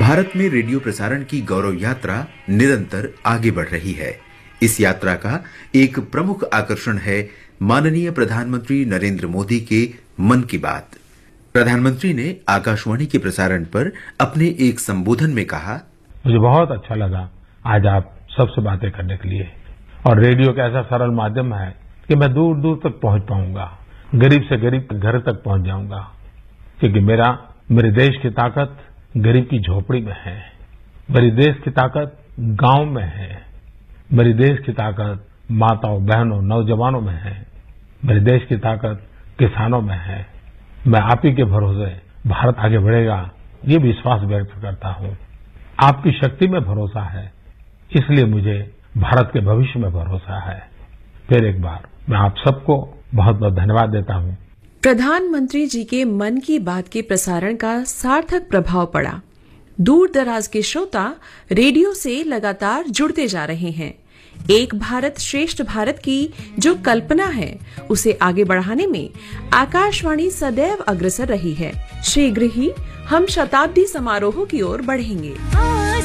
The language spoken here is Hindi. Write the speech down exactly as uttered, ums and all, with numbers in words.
भारत में रेडियो प्रसारण की गौरव यात्रा निरंतर आगे बढ़ रही है। इस यात्रा का एक प्रमुख आकर्षण है माननीय प्रधानमंत्री नरेंद्र मोदी के मन की बात। प्रधानमंत्री ने आकाशवाणी के प्रसारण पर अपने एक संबोधन में कहा, मुझे बहुत अच्छा लगा आज आप सबसे बातें करने के लिए। और रेडियो एक ऐसा सरल माध्यम है कि मैं दूर दूर तक पहुंच पाऊंगा, गरीब से गरीब घर तक पहुंच जाऊंगा, क्योंकि मेरा मेरे देश की ताकत गरीब की झोपड़ी में है, मेरी देश की ताकत गांव में है, मेरी देश की ताकत माताओं बहनों नौजवानों में है, मेरे देश की ताकत किसानों में है। मैं आप ही के भरोसे भारत आगे बढ़ेगा ये विश्वास व्यक्त करता हूं। आपकी शक्ति में भरोसा है, इसलिए मुझे भारत के भविष्य में भरोसा है। फिर एक बार मैं आप सबको बहुत बहुत धन्यवाद देता हूं। प्रधानमंत्री जी के मन की बात के प्रसारण का सार्थक प्रभाव पड़ा। दूर दराज के श्रोता रेडियो से लगातार जुड़ते जा रहे हैं। एक भारत श्रेष्ठ भारत की जो कल्पना है उसे आगे बढ़ाने में आकाशवाणी सदैव अग्रसर रही है। शीघ्र ही हम शताब्दी समारोह की ओर बढ़ेंगे।